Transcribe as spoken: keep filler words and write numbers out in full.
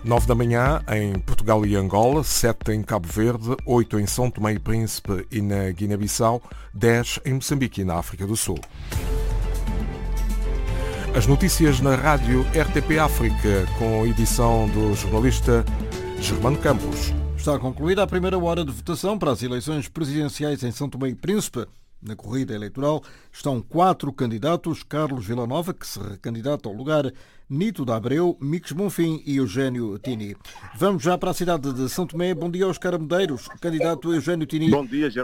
nove da manhã em Portugal e Angola, sete em Cabo Verde, oito em São Tomé e Príncipe e na Guiné-Bissau, dez em Moçambique e na África do Sul. As notícias na rádio R T P África, com a edição do jornalista Germano Campos. Está concluída a primeira hora de votação para as eleições presidenciais em São Tomé e Príncipe. Na corrida eleitoral estão quatro candidatos: Carlos Villanova, que se recandidata ao lugar, Nito da Abreu, Mix Bonfim e Eugênio Tini. Vamos já para a cidade de São Tomé. Bom dia, Oscar Medeiros. Candidato Eugênio Tini. Bom dia, Geraldo.